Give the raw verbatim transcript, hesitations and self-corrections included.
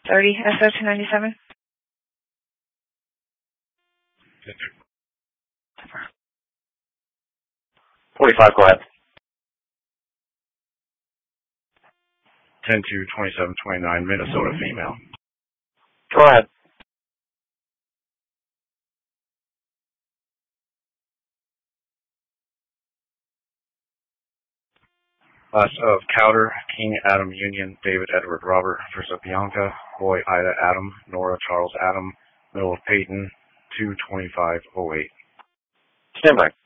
thirty S O two ninety-seven. forty-five, go ahead. ten two twenty-seven twenty-nine, Minnesota female. Go ahead. Class of Cowder, King Adam Union, David Edward Robert versus Bianca, Boy Ida Adam, Nora Charles Adam, middle of Peyton, two twenty-five oh eight. Stand by.